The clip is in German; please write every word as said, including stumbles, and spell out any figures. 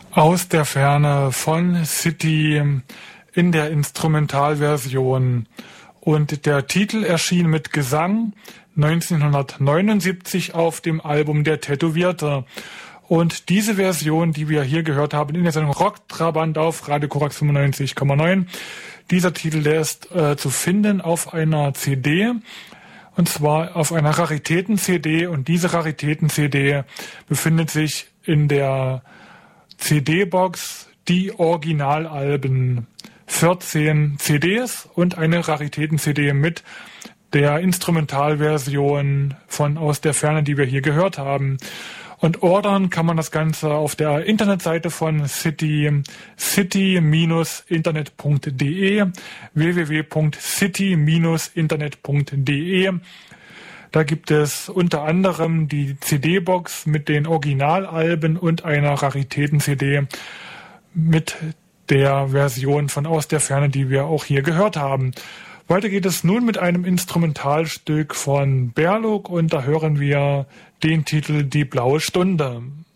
Aus der Ferne von City in der Instrumentalversion. Und der Titel erschien mit Gesang neunzehnhundertneunundsiebzig auf dem Album Der Tätowierte. Und diese Version, die wir hier gehört haben in der Sendung Rock Trabant auf Radio Korax fünfundneunzig Komma neun, dieser Titel, der ist äh, zu finden auf einer C D. Und zwar auf einer Raritäten-C D. Und diese Raritäten-C D befindet sich in der C D-Box die Originalalben, vierzehn C Ds und eine Raritäten-C D mit der Instrumentalversion von Aus der Ferne, die wir hier gehört haben. Und ordern kann man das Ganze auf der Internetseite von City, city internet punkt de, w w w punkt city internet punkt de. Da gibt es unter anderem die C D-Box mit den Originalalben und einer Raritäten-C D mit der Version von Aus der Ferne, die wir auch hier gehört haben. Weiter geht es nun mit einem Instrumentalstück von Berluk und da hören wir den Titel Die blaue Stunde.